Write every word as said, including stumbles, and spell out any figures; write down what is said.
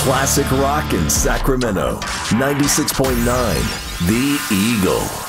Classic rock in Sacramento. ninety-six point nine The Eagle.